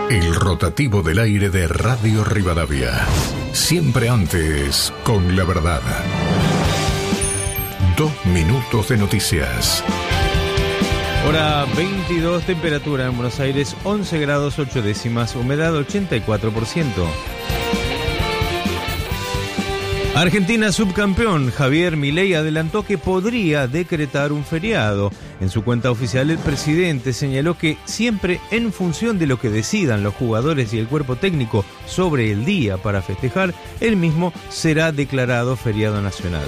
El rotativo del aire de Radio Rivadavia. Siempre antes, con la verdad. 2 minutos de noticias. Hora 22, temperatura en Buenos Aires 11 grados 8 décimas, humedad 84%. Argentina subcampeón. Javier Milei adelantó que podría decretar un feriado. En su cuenta oficial, el presidente señaló que siempre en función de lo que decidan los jugadores y el cuerpo técnico sobre el día para festejar, el mismo será declarado feriado nacional.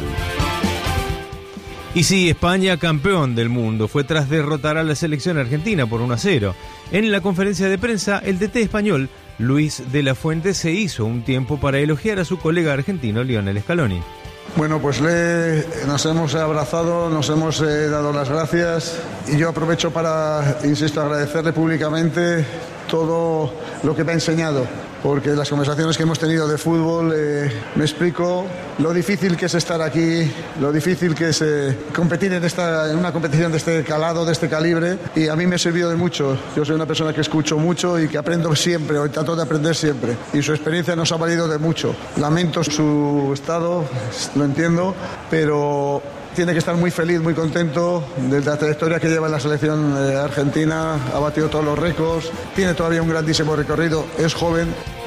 Y sí, España campeón del mundo fue tras derrotar a la selección argentina por 1-0. En la conferencia de prensa, el DT español, Luis de la Fuente, se hizo un tiempo para elogiar a su colega argentino, Lionel Scaloni. Bueno, pues nos hemos abrazado, nos hemos dado las gracias y yo aprovecho para, insisto, agradecerle públicamente todo lo que me ha enseñado, porque las conversaciones que hemos tenido de fútbol me explico lo difícil que es estar aquí, lo difícil que es competir en una competición de este calado, de este calibre, y a mí me ha servido de mucho. Yo soy una persona que escucho mucho y que aprendo siempre, o trato de aprender siempre, y su experiencia nos ha valido de mucho. Lamento su estado, lo entiendo, pero tiene que estar muy feliz, muy contento de la trayectoria que lleva en la selección argentina. Ha batido todos los récords, tiene todavía un grandísimo recorrido, es joven.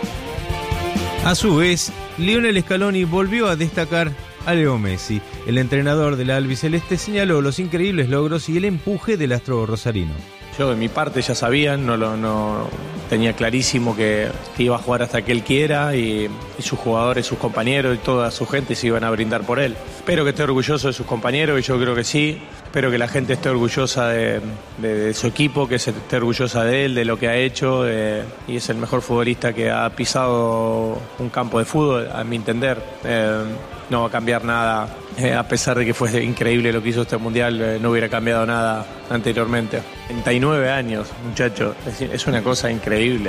A su vez, Lionel Scaloni volvió a destacar a Leo Messi. El entrenador de la albiceleste señaló los increíbles logros y el empuje del astro rosarino. Yo de mi parte ya sabía, no tenía clarísimo que iba a jugar hasta que él quiera y sus jugadores, sus compañeros y toda su gente se iban a brindar por él. Espero que esté orgulloso de sus compañeros y yo creo que sí. Espero que la gente esté orgullosa de su equipo, que se esté orgullosa de él, de lo que ha hecho y es el mejor futbolista que ha pisado un campo de fútbol, a mi entender. No va a cambiar nada, a pesar de que fue increíble lo que hizo este mundial, no hubiera cambiado nada anteriormente. 39 años, muchacho, es una cosa increíble.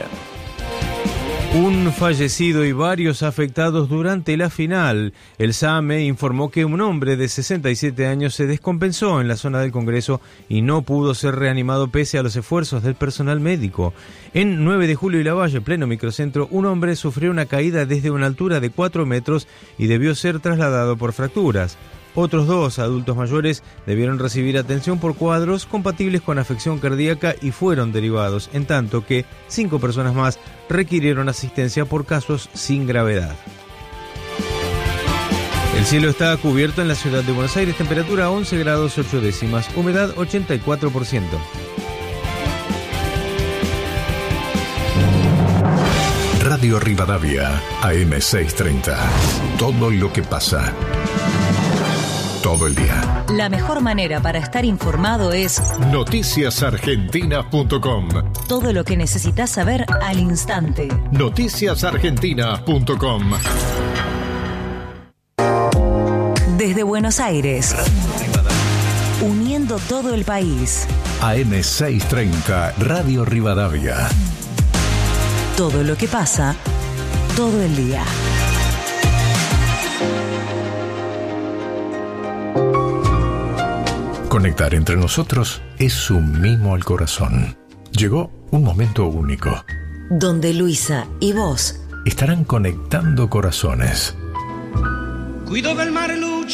Un fallecido y varios afectados durante la final. El SAME informó que un hombre de 67 años se descompensó en la zona del Congreso y no pudo ser reanimado pese a los esfuerzos del personal médico. En 9 de Julio y Lavalle, pleno microcentro, un hombre sufrió una caída desde una altura de 4 metros y debió ser trasladado por fracturas. Otros 2 adultos mayores debieron recibir atención por cuadros compatibles con afección cardíaca y fueron derivados, en tanto que 5 personas más requirieron asistencia por casos sin gravedad. El cielo está cubierto en la ciudad de Buenos Aires, temperatura 11 grados 8 décimas, humedad 84%. Radio Rivadavia, AM630. Todo lo que pasa. Todo el día. La mejor manera para estar informado es noticiasargentina.com. Todo lo que necesitas saber al instante. Noticiasargentina.com. Desde Buenos Aires, uniendo todo el país. AM630, Radio Rivadavia. Todo lo que pasa, todo el día. Conectar entre nosotros es un mimo al corazón. Llegó un momento único. Donde Luisa y vos estarán conectando corazones. Cuido del mar luce